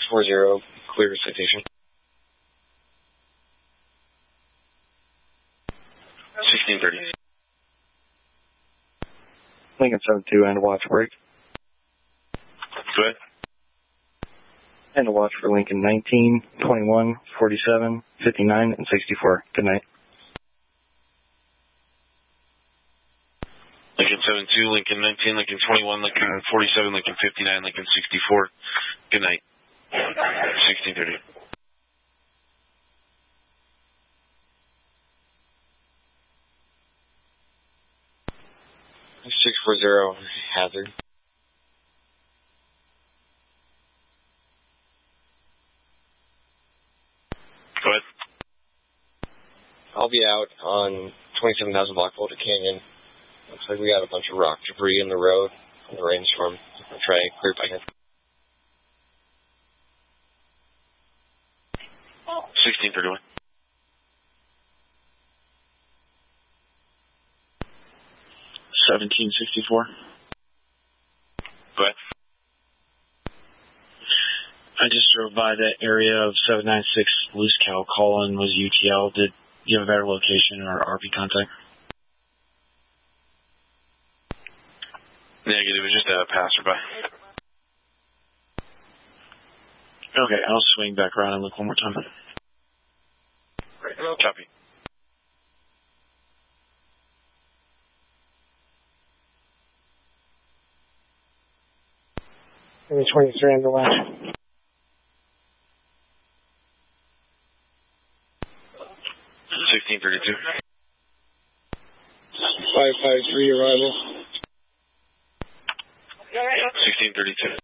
640, clear citation. 1630. Lincoln 72 and a watch break. Go ahead. And a watch for Lincoln 19, 21, 47, 59, and 64. Good night. Lincoln 72, Lincoln 19, Lincoln 21, Lincoln 47, Lincoln 59, Lincoln 64. Good night. 1630. 640, hazard. Go ahead. I'll be out on 27,000 block Boulder Canyon. Looks like we got a bunch of rock debris in the road from the rainstorm. I'll try to clear by here. 1631. 1764. Go ahead. I just drove by that area of 796 Loose Cow. Call-in was UTL. Did you have a better location or RP contact? Negative, it was just a passerby. Okay, I'll swing back around and look one more time. Copy. Maybe 23 on the left. 1632. 553 arrival. 1632.